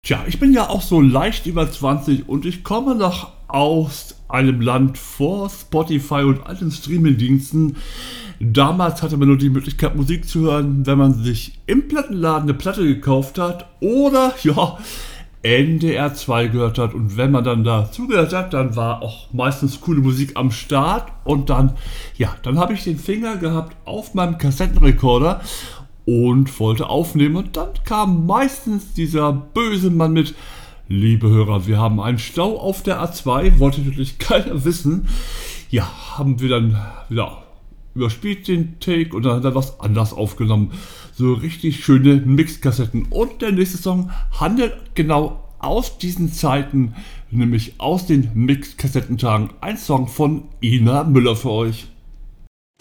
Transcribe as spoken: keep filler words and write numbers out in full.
Tja, ich bin ja auch so leicht über zwanzig und ich komme noch aus einem Land vor Spotify und allen Streamingdiensten. Damals hatte man nur die Möglichkeit, Musik zu hören, wenn man sich im Plattenladen eine Platte gekauft hat oder, ja, N D R zwei gehört hat. Und wenn man dann da zugehört hat, dann war auch meistens coole Musik am Start. Und dann, ja, dann habe ich den Finger gehabt auf meinem Kassettenrekorder und wollte aufnehmen. Und dann kam meistens dieser böse Mann mit: Liebe Hörer, wir haben einen Stau auf der A zwei, wollte natürlich keiner wissen. Ja, haben wir dann wieder überspielt den Take und dann hat er was anders aufgenommen. So richtig schöne Mixkassetten. Und der nächste Song handelt genau aus diesen Zeiten, nämlich aus den Mixkassettentagen. Ein Song von Ina Müller für euch.